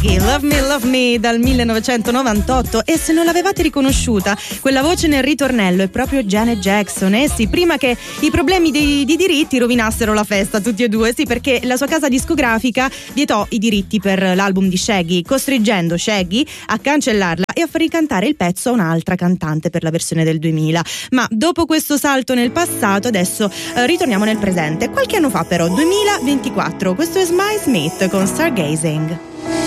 Shaggy, Love Me dal 1998. E se non l'avevate riconosciuta, quella voce nel ritornello è proprio Janet Jackson. Sì, prima che i problemi di diritti rovinassero la festa tutti e due. Sì, perché la sua casa discografica vietò i diritti per l'album di Shaggy, costringendo Shaggy a cancellarla e a far ricantare il pezzo a un'altra cantante per la versione del 2000. Ma dopo questo salto nel passato, adesso ritorniamo nel presente. Qualche anno fa però, 2024, questo è Smile Smith con Stargazing.